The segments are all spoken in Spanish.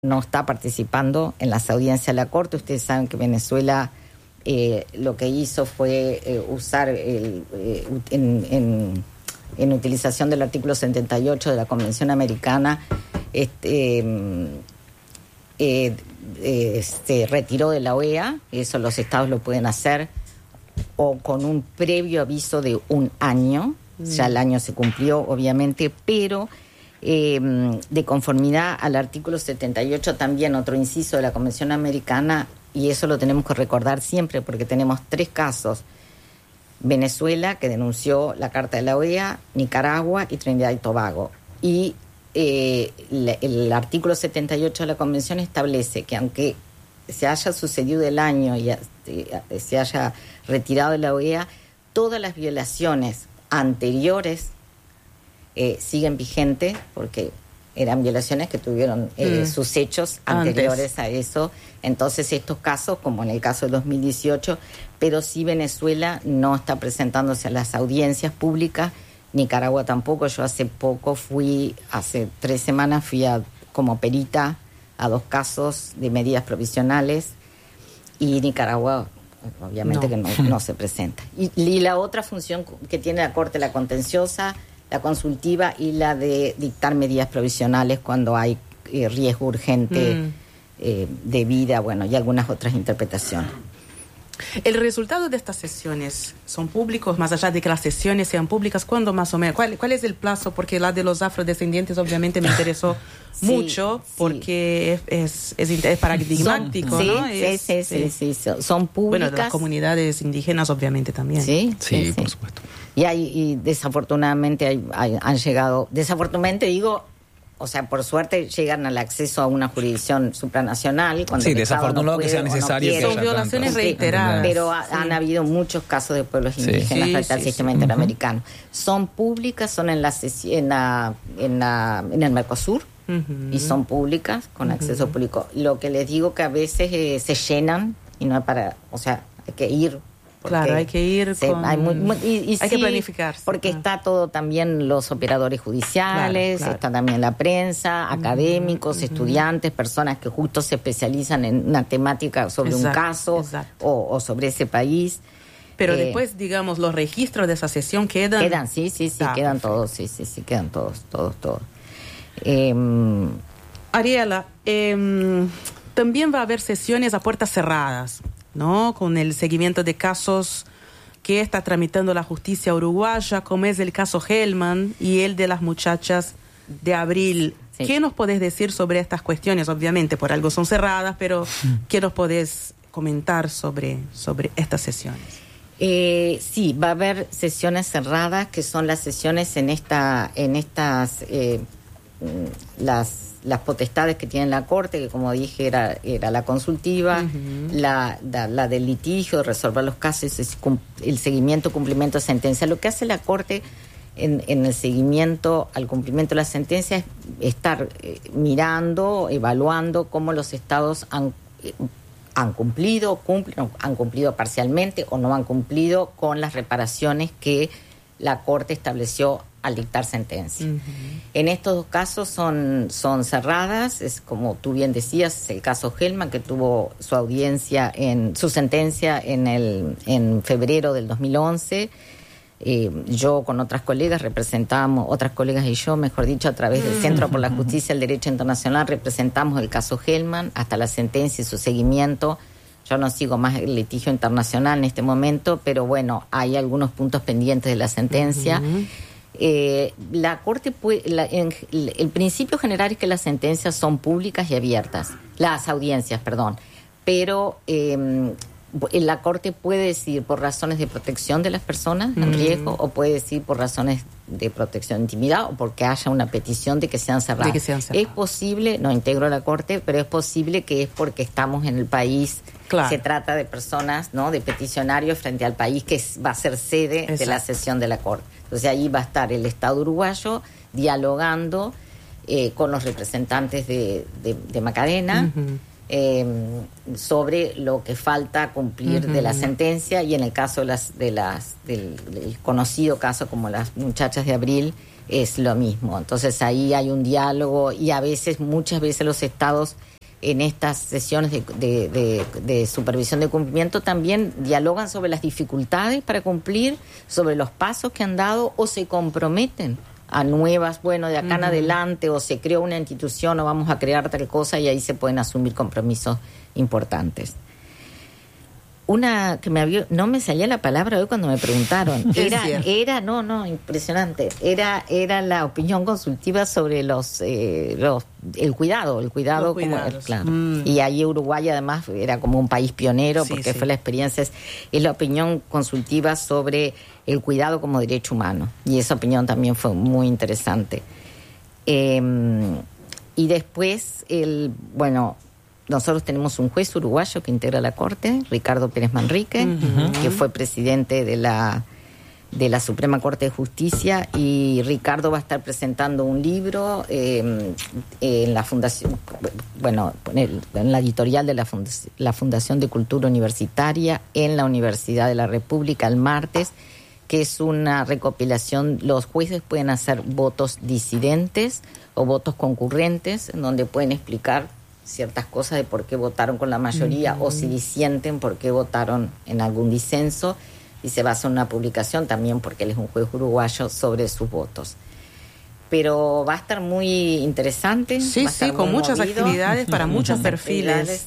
no está participando en las audiencias de la Corte. Ustedes saben que Venezuela lo que hizo fue usar en utilización del artículo 78 de la Convención Americana, se retiró de la OEA. Eso los estados lo pueden hacer o con un previo aviso de un año. Ya el año se cumplió, obviamente, pero de conformidad al artículo 78, también otro inciso de la Convención Americana, y eso lo tenemos que recordar siempre porque tenemos 3 casos: Venezuela, que denunció la Carta de la OEA, Nicaragua y Trinidad y Tobago. Y el artículo 78 de la Convención establece que aunque se haya sucedido el año y se haya retirado de la OEA, todas las violaciones anteriores siguen vigentes porque eran violaciones que tuvieron sus hechos anteriores a eso. Entonces estos casos, como en el caso de 2018, pero sí Venezuela no está presentándose a las audiencias públicas, Nicaragua tampoco. Yo hace 3 semanas fui como perita a 2 casos de medidas provisionales, y Nicaragua obviamente no se presenta. Y la otra función que tiene la Corte, la contenciosa, la consultiva y la de dictar medidas provisionales cuando hay riesgo urgente de vida, bueno, y algunas otras interpretaciones. ¿El resultado de estas sesiones son públicos, más allá de que las sesiones sean públicas? ¿Cuándo más o menos? ¿Cuál es el plazo? Porque la de los afrodescendientes obviamente me interesó mucho, porque es paradigmático, ¿no? Sí, son públicas. Bueno, de las comunidades indígenas obviamente también. Sí, por supuesto. Y desafortunadamente han llegado, desafortunadamente digo, o sea, por suerte llegan al acceso a una jurisdicción supranacional. Cuando desafortunado que sea necesario. Son violaciones reiteradas. Pero han habido muchos casos de pueblos indígenas frente al sistema interamericano. Son públicas, son en el Mercosur, y son públicas, con acceso público. Lo que les digo que a veces se llenan y no es para, o sea, hay que ir. Claro, hay que ir hay que planificar. Porque está todo también los operadores judiciales, está también la prensa, académicos, estudiantes, personas que justo se especializan en una temática sobre un caso o sobre ese país. Pero después, digamos, los registros de esa sesión quedan. Quedan, quedan todos, quedan todos. Ariela, también va a haber sesiones a puertas cerradas, ¿no? Con el seguimiento de casos que está tramitando la justicia uruguaya, como es el caso Hellman y el de las muchachas de Abril. Sí. ¿Qué nos podés decir sobre estas cuestiones? Obviamente, por algo son cerradas, pero ¿qué nos podés comentar sobre estas sesiones? Sí, va a haber sesiones cerradas, que son las sesiones en estas las potestades que tiene la Corte, que como dije era la consultiva, la del litigio, de resolver los casos, el seguimiento, cumplimiento de sentencia. Lo que hace la Corte en el seguimiento al cumplimiento de la sentencia es estar mirando, evaluando cómo los estados han cumplido, han cumplido parcialmente o no han cumplido con las reparaciones que la Corte estableció al dictar sentencia. En estos 2 casos son cerradas, es como tú bien decías, el caso Hellman, que tuvo su sentencia en febrero del 2011. Yo con otras colegas otras colegas y yo, mejor dicho, a través del Centro por la Justicia y el Derecho Internacional, representamos el caso Hellman hasta la sentencia y su seguimiento. Yo no sigo más el litigio internacional en este momento, pero bueno, hay algunos puntos pendientes de la sentencia. La Corte el principio general es que las sentencias son públicas y abiertas, las audiencias, pero la Corte puede decidir por razones de protección de las personas en riesgo, o puede decidir por razones de protección de intimidad, o porque haya una petición de que sean cerradas. Es posible, no integro a la Corte, pero es posible que es porque estamos en el país. Claro. Se trata de personas, ¿no?, de peticionarios frente al país que va a ser sede de la sesión de la Corte. Entonces ahí va a estar el Estado uruguayo dialogando con los representantes de Macarena sobre lo que falta cumplir de la sentencia, y en el caso del conocido caso como las muchachas de Abril es lo mismo. Entonces ahí hay un diálogo, y muchas veces los estados en estas sesiones de supervisión de cumplimiento también dialogan sobre las dificultades para cumplir, sobre los pasos que han dado o se comprometen a nuevas, bueno, de acá en adelante, o se creó una institución o vamos a crear tal cosa, y ahí se pueden asumir compromisos importantes. Una que no me salía la palabra hoy cuando me preguntaron, era impresionante, era la opinión consultiva sobre el cuidado como claro. Y ahí Uruguay además era como un país pionero, porque fue la experiencia, es la opinión consultiva sobre el cuidado como derecho humano, y esa opinión también fue muy interesante. Y después nosotros tenemos un juez uruguayo que integra la Corte, Ricardo Pérez Manrique, que fue presidente de la Suprema Corte de Justicia, y Ricardo va a estar presentando un libro en la fundación, en la editorial de la Fundación de Cultura Universitaria en la Universidad de la República el martes, que es una recopilación. Los jueces pueden hacer votos disidentes o votos concurrentes, en donde pueden explicar ciertas cosas de por qué votaron con la mayoría o si disienten por qué votaron en algún disenso, y se basa en una publicación también, porque él es un juez uruguayo, sobre sus votos. Pero va a estar muy interesante. Con muchas actividades para muchos perfiles.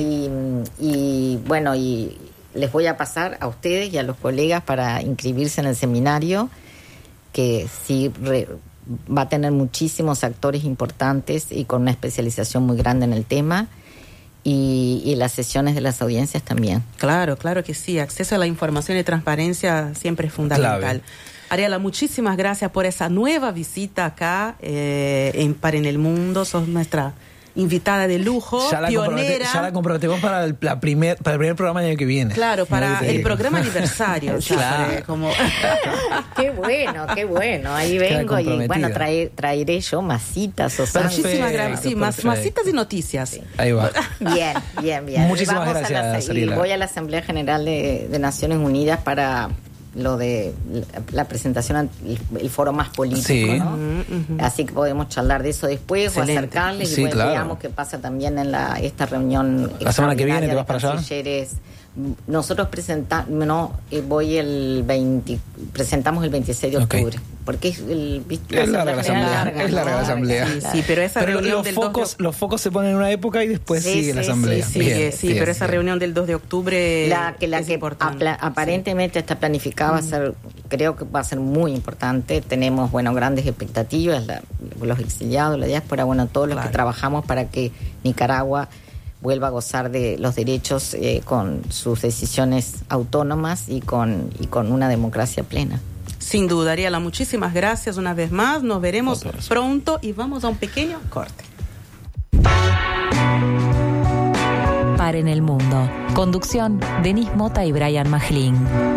Y les voy a pasar a ustedes y a los colegas para inscribirse en el seminario, que va a tener muchísimos actores importantes y con una especialización muy grande en el tema, y las sesiones de las audiencias también. Claro que sí. Acceso a la información y transparencia siempre es fundamental. Clave. Ariela, muchísimas gracias por esa nueva visita acá Para en el Mundo. Sos nuestra invitada de lujo, pionera. Ya la comprometemos para el primer programa del año que viene. Claro, para el programa aniversario. Claro. Qué bueno. Ahí vengo y traeré yo masitas o muchísimas gracias. Sí, masitas y noticias. Sí. Ahí va. Bien. Muchísimas gracias, Ariela. Voy a la Asamblea General de Naciones Unidas para lo de la presentación, el foro más político, ¿no? Así que podemos charlar de eso después. Excelente. O acercarles y veamos qué pasa también en esta reunión. La semana que viene te vas para allá. Nosotros presentamos el 26 de octubre, porque es larga la asamblea. Sí, pero esa reunión los focos se ponen en una época y después sigue la asamblea. Pero esa reunión del 2 de octubre la que aparentemente está planificada creo que va a ser muy importante. Tenemos grandes expectativas, los exiliados, la diáspora, todos los que trabajamos para que Nicaragua vuelva a gozar de los derechos con sus decisiones autónomas y con una democracia plena. Sin duda, Ariela, muchísimas gracias una vez más. Nos veremos pronto y vamos a un pequeño corte. Para en el Mundo. Conducción, Denis Mota y Brian Majlin.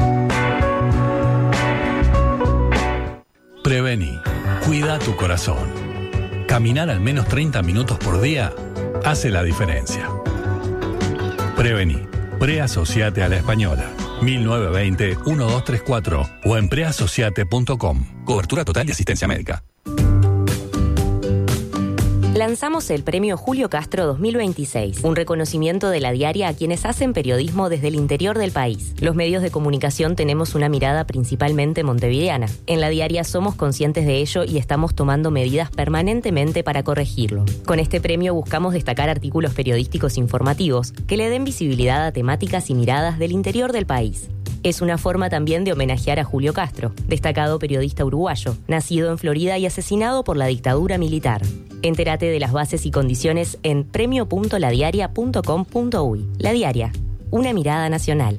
Prevení. Cuida tu corazón. Caminar al menos 30 minutos por día hace la diferencia. Prevení. Preasociate a la Española. 1920-1234 o en preasociate.com. Cobertura total de asistencia médica. Lanzamos el Premio Julio Castro 2026, un reconocimiento de La Diaria a quienes hacen periodismo desde el interior del país. Los medios de comunicación tenemos una mirada principalmente montevideana. En La Diaria somos conscientes de ello y estamos tomando medidas permanentemente para corregirlo. Con este premio buscamos destacar artículos periodísticos informativos que le den visibilidad a temáticas y miradas del interior del país. Es una forma también de homenajear a Julio Castro, destacado periodista uruguayo, nacido en Florida y asesinado por la dictadura militar. Entérate de las bases y condiciones en premio.ladiaria.com.uy. La Diaria, una mirada nacional.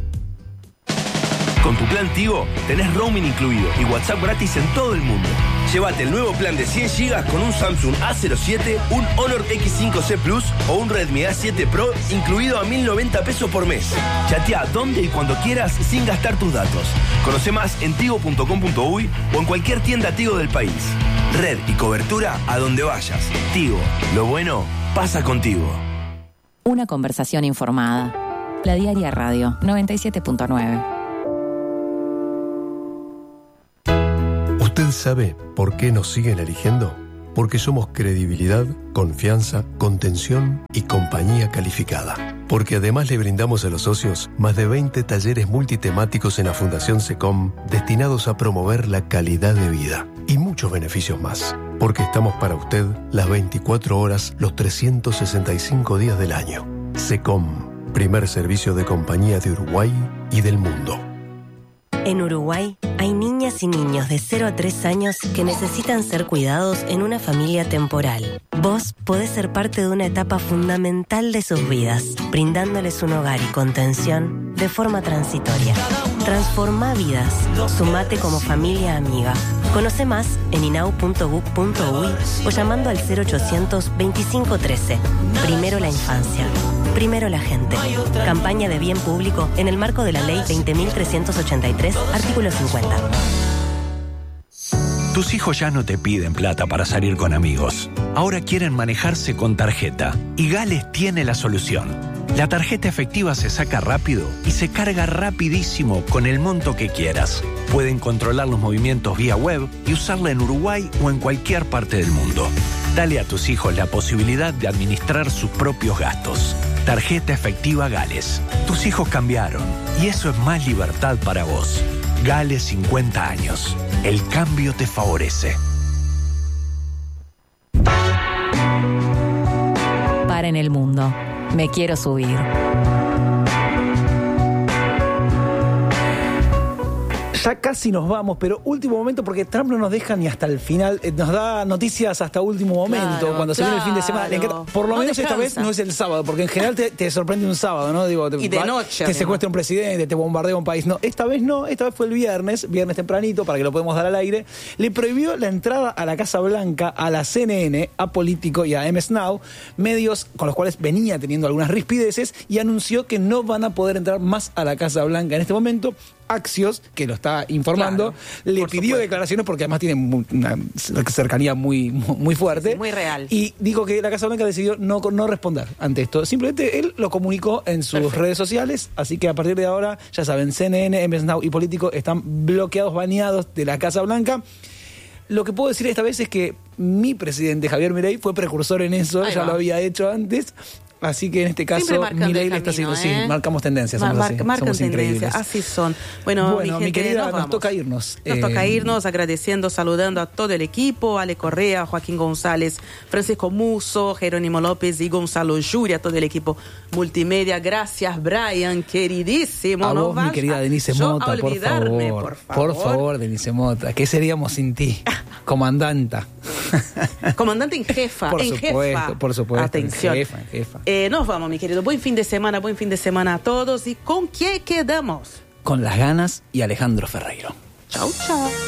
Con tu plan Tigo tenés roaming incluido y WhatsApp gratis en todo el mundo. Llévate el nuevo plan de 100 GB con un Samsung A07, un Honor X5C Plus o un Redmi A7 Pro incluido a 1.090 pesos por mes. Chatea donde y cuando quieras sin gastar tus datos. Conoce más en tigo.com.uy o en cualquier tienda Tigo del país. Red y cobertura a donde vayas. Tigo, lo bueno pasa contigo. Una conversación informada. La Diaria Radio 97.9. ¿Usted sabe por qué nos siguen eligiendo? Porque somos credibilidad, confianza, contención y compañía calificada. Porque además le brindamos a los socios más de 20 talleres multitemáticos en la Fundación SECOM destinados a promover la calidad de vida y muchos beneficios más. Porque estamos para usted las 24 horas, los 365 días del año. SECOM, primer servicio de compañía de Uruguay y del mundo. En Uruguay hay niñas y niños de 0 a 3 años que necesitan ser cuidados en una familia temporal. Vos podés ser parte de una etapa fundamental de sus vidas, brindándoles un hogar y contención de forma transitoria. Transformá vidas. Sumate como familia amiga. Conoce más en inau.gov.uy o llamando al 0800 2513. Primero la infancia. Primero la gente. Campaña de bien público en el marco de la Ley 20.383, artículo 50. Tus hijos ya no te piden plata para salir con amigos. Ahora quieren manejarse con tarjeta. Y Gales tiene la solución. La tarjeta efectiva se saca rápido y se carga rapidísimo con el monto que quieras. Pueden controlar los movimientos vía web y usarla en Uruguay o en cualquier parte del mundo. Dale a tus hijos la posibilidad de administrar sus propios gastos. Tarjeta efectiva Gales. Tus hijos cambiaron y eso es más libertad para vos. Gales 50 años. El cambio te favorece. Para en el mundo. Me quiero subir. Ya casi nos vamos, pero último momento, porque Trump no nos deja ni hasta el final, nos da noticias hasta último momento, Claro, cuando se viene el fin de semana. Le encanta. Por lo No menos esta vez descansa. no es el sábado, porque en general te sorprende un sábado, ¿no? Digo, Y de noche, te además. secuestra un presidente, te bombardea un país. No, esta vez no, esta vez fue el viernes tempranito, para que lo podamos dar al aire. Le prohibió la entrada a la Casa Blanca a la CNN, a Político y a MS Now, medios con los cuales venía teniendo algunas rispideces, y anunció que no van a poder entrar más a la Casa Blanca en este momento. Axios, que lo está informando, le pidió supuesto. declaraciones porque además tiene una cercanía muy fuerte. Sí, muy real. Y dijo que la Casa Blanca decidió no responder ante esto. Simplemente él lo comunicó en sus redes sociales, así que a partir de ahora, ya saben, CNN, MS Now y Político están bloqueados, baneados de la Casa Blanca. Lo que puedo decir esta vez es que mi presidente, Javier Milei, fue precursor en eso, Ahí ya va. lo había hecho antes. Así que en este Siempre caso, marcando Milei el le está camino, haciendo, sí, marcamos tendencias, somos así, marcan somos tendencias, increíbles. así son. Bueno, mi gente, querida, nos vamos. toca irnos. Nos toca irnos agradeciendo, saludando a todo el equipo, Ale Correa, Joaquín González, Francisco Musso, Jerónimo López y Gonzalo Yuri, a todo el equipo multimedia. Gracias, Brian, queridísimo. A No vos, vas mi querida Denise yo Mota, a olvidarme, por favor, Denise Mota. ¿Qué seríamos sin ti? Comandanta. Comandante en jefa. Por en supuesto, jefa. por supuesto. Atención. En jefa. Nos vamos, mi querido. Buen fin de semana a todos. ¿Y con qué quedamos? Con las ganas y Alejandro Ferreiro. Chau, chau.